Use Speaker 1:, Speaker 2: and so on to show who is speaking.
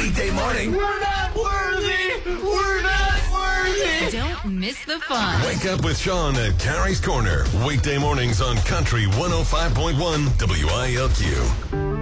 Speaker 1: weekday morning.
Speaker 2: We're not worthy. We're not worthy.
Speaker 3: Don't miss the fun.
Speaker 1: Wake up with Sean at Carrie's Corner. Weekday mornings on Country 105.1 WILQ.